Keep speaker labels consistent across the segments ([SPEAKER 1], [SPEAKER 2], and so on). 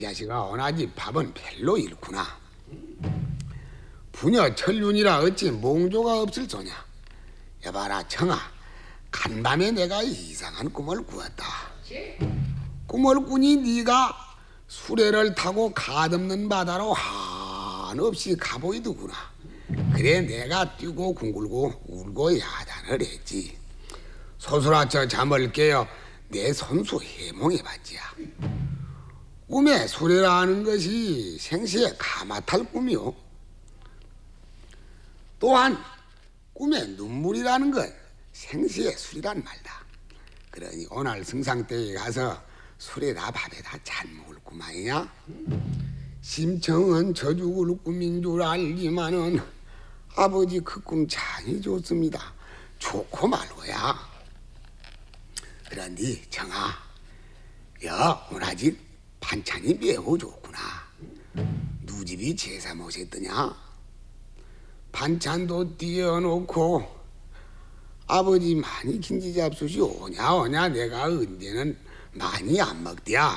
[SPEAKER 1] 자식아, 어나지 밥은 별로 잃구나. 부녀 천륜이라 어찌 몽조가 없을 소냐. 여봐라 청아, 간밤에 내가 이상한 꿈을 꾸었다. 꿈을 꾸니 네가 수레를 타고 가없는 바다로 한없이 가보이더구나. 그래 내가 뛰고 궁굴고 울고 야단을 했지. 소스라쳐 잠을 깨어 내 손수 해몽해봤지야. 꿈에 수레라는 것이 생시에 가마탈 꿈이요. 또한 꿈에 눈물이라는 건 생시에 술이란 말다. 그러니 오늘 승상때에 가서 술에다 밥에다 잔 먹을 꿈 아니냐? 심청은 저 죽을 꿈인 줄 알지만은 아버지 그 꿈 참이 좋습니다. 좋고 말고야. 그런데 정아, 오늘 아직 반찬이 매우 좋구나. 누집이 제사 모셨더냐? 반찬도 띄워놓고 아버지 많이 긴지 잡수시 오냐 내가 언제는 많이 안 먹디야.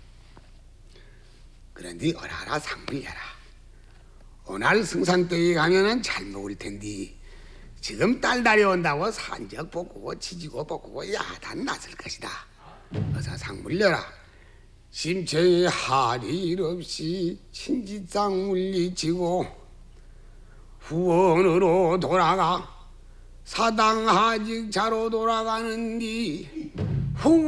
[SPEAKER 1] 그런데 어라라 상불려라. 오늘 승상때에 가면은 잘 먹을 텐데 지금 딸 온다고 산적 볶고 치지고 볶고 야단 났을 것이다. 어서 상물려라. 심체에 할 일 없이 친지상 물리치고 후원으로 돌아가 사당하직자로 돌아가는디